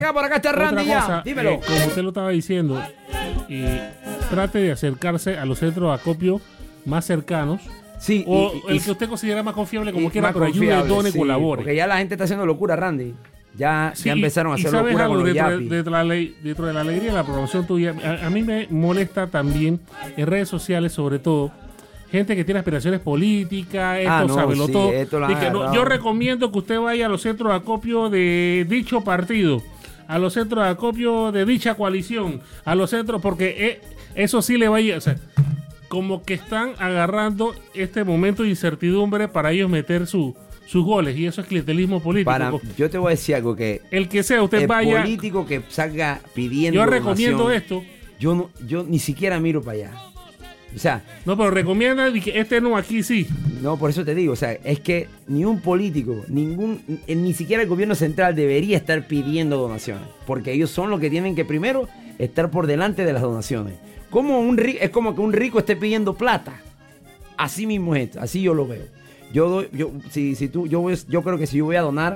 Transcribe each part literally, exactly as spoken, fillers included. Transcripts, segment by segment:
Por acá está Randy Otra cosa, ya. Dímelo. Eh, como usted lo estaba diciendo, eh, trate de acercarse a los centros de acopio más cercanos. Sí, o y, y, el que usted considera más confiable, como y quiera, más pero ayude, confiable, done, sí, colabore. Porque ya la gente está haciendo locura, Randy. Ya, Sí, ya empezaron a y, hacer y sabes locura algo, con los dentro, de, yapis. dentro, de la ley, dentro de la alegría de la promoción tuya, a, a mí me molesta también en redes sociales, sobre todo, gente que tiene aspiraciones políticas, esto Ah, no, sábelo sí, todo. esto lo han Y que no, agarrado. yo recomiendo que usted vaya a los centros de acopio de dicho partido, a los centros de acopio de dicha coalición, a los centros, porque eh, eso sí le va a ir, o sea, como que están agarrando este momento de incertidumbre para ellos meter su, sus goles, y eso es clientelismo político. Para, yo te voy a decir algo que el que sea, usted el vaya. político que salga pidiendo Yo recomiendo donación, esto. Yo no, yo ni siquiera miro para allá. O sea, No, pero recomienda y que este no, aquí sí. no, por eso te digo, o sea, es que ni un político, ningún, ni siquiera el gobierno central debería estar pidiendo donaciones, porque ellos son los que tienen que primero estar por delante de las donaciones. Como un ri- es como que un rico esté pidiendo plata. Así mismo es, así yo lo veo. Yo doy, yo, si, si tú, yo, voy, yo creo que si yo voy a donar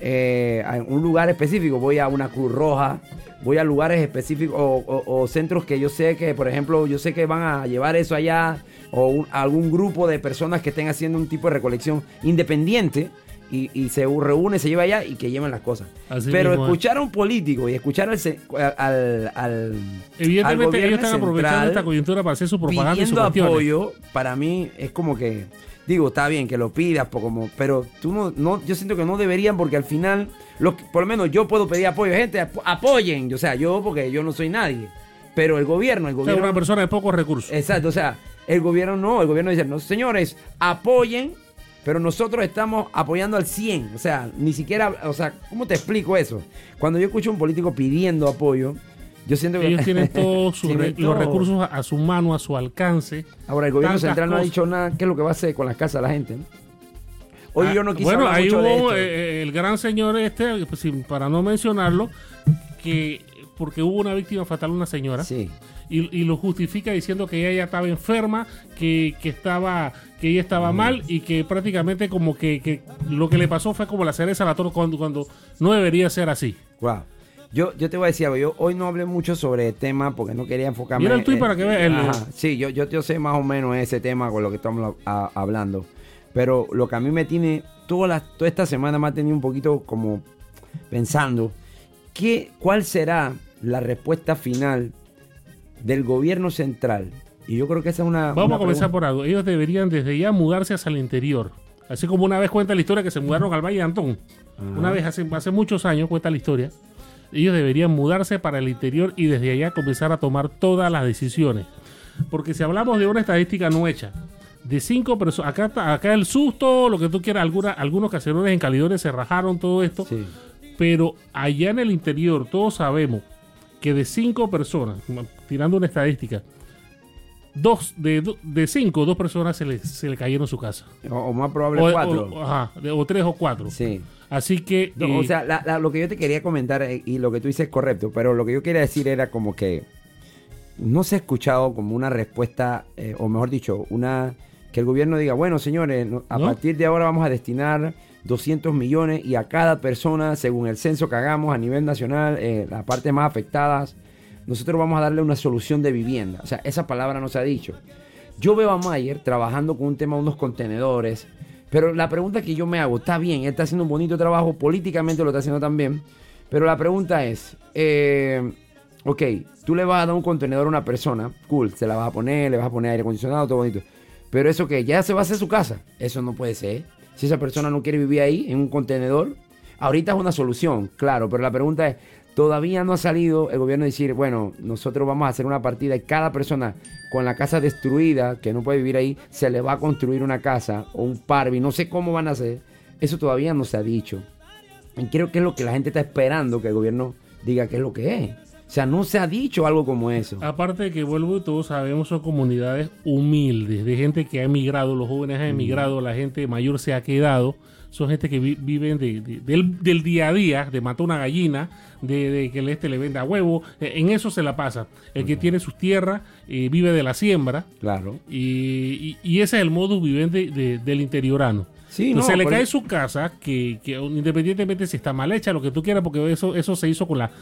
eh, a un lugar específico, voy a una Cruz Roja, voy a lugares específicos o, o, o centros que yo sé que, por ejemplo, yo sé que van a llevar eso allá, o un, algún grupo de personas que estén haciendo un tipo de recolección independiente y, y se reúne, se lleva allá y que lleven las cosas. Así Pero mismo es. escuchar a un político y escuchar al, ce- al, al, al Evidentemente gobierno ellos están aprovechando central esta coyuntura para hacer su propaganda y sus pidiendo cuestiones. apoyo, para mí es como que, digo, está bien que lo pidas, por como, pero tú no, no, yo siento que no deberían, porque al final, lo que- por lo menos yo puedo pedir apoyo, gente, ap- apoyen, o sea, yo, porque yo no soy nadie, pero el gobierno, el O sea, gobierno, una persona de pocos recursos. exacto, o sea, el gobierno no, el gobierno dice, no, señores, apoyen, pero nosotros estamos apoyando al cien, o sea, ni siquiera, o sea, ¿cómo te explico eso? Cuando yo escucho a un político pidiendo apoyo, yo siento que Ellos tienen todos sus tienen re- los todo. recursos a, a su mano, a su alcance. Ahora, el gobierno Tantas central no ha cosas. dicho nada, ¿qué es lo que va a hacer con las casas de la gente? ¿no? Hoy Ah, yo no quise bueno, hablar ahí mucho de hubo esto. eh, el gran señor este, pues, sin- para no mencionarlo, que porque hubo una víctima fatal, una señora, Sí. y, y lo justifica diciendo que ella ya estaba enferma, que, que estaba que ella estaba mal y que prácticamente como que, que lo que le pasó fue como la cereza a la torta cuando, cuando no debería ser así. Wow. Yo, yo te voy a decir algo, yo hoy no hablé mucho sobre el tema porque no quería enfocarme. Mira el tuit en- para que veas el- Ajá. Sí, yo, yo, yo sé más o menos ese tema con lo que estamos a- hablando. Pero lo que a mí me tiene, toda, la, toda esta semana me ha tenido un poquito como pensando, ¿qué, ¿cuál será la respuesta final del gobierno central? Y yo creo que esa es una... Vamos una a comenzar pregunta. por algo. Ellos deberían desde ya mudarse hacia el interior. Así como una vez cuenta la historia que se mudaron al Valle de Antón. Ajá. Una vez, hace, hace muchos años, cuenta la historia. Ellos deberían mudarse para el interior y desde allá comenzar a tomar todas las decisiones. Porque si hablamos de una estadística no hecha, de cinco personas, acá, está- acá el susto, lo que tú quieras, alguna, algunos caserones en Calidores se rajaron todo esto. Sí. Pero allá en el interior todos sabemos que de cinco personas, tirando una estadística, dos de, do- de cinco, dos personas se le, se le cayeron su casa. O, o más probable O, cuatro. o- ajá, de- o tres o cuatro. Sí. Así que... No, eh, o sea, la- la- lo que yo te quería comentar, eh, y lo que tú dices es correcto, pero lo que yo quería decir era como que no se ha escuchado como una respuesta, eh, o mejor dicho, una que el gobierno diga, bueno, señores, no- a ¿No? partir de ahora vamos a destinar doscientos millones y a cada persona, según el censo que hagamos a nivel nacional, eh, las partes más afectadas, nosotros vamos a darle una solución de vivienda. O sea, esa palabra no se ha dicho. Yo veo a Mayer trabajando con un tema de unos contenedores, pero la pregunta que yo me hago, está bien, él está haciendo un bonito trabajo, políticamente lo está haciendo también, pero la pregunta es, eh, ok, tú le vas a dar un contenedor a una persona, cool, se la vas a poner, le vas a poner aire acondicionado, todo bonito, pero eso que ya se va a hacer su casa, eso no puede ser. Si esa persona no quiere vivir ahí, en un contenedor, ahorita es una solución, claro, pero la pregunta es, todavía no ha salido el gobierno a decir, bueno, nosotros vamos a hacer una partida y cada persona con la casa destruida, que no puede vivir ahí, se le va a construir una casa o un parvi, no sé cómo van a hacer. Eso todavía no se ha dicho. Y creo que es lo que la gente está esperando que el gobierno diga qué es lo que es. O sea, no se ha dicho algo como eso. aparte de que vuelvo y todos sabemos, son comunidades humildes, de gente que ha emigrado, los jóvenes han emigrado, la gente mayor se ha quedado. Son gente que vi- viven de, de- del, del día a día, de matar una gallina, de, de que el este le venda huevo. Eh, En eso se la pasa. El que tiene sus tierras eh, vive de la siembra. Claro. Y, y- y ese es el modus vivendi de- del interiorano. Sí, Entonces no, se le pero- cae su casa, que, que independientemente si está mal hecha, lo que tú quieras, porque eso, eso se hizo con la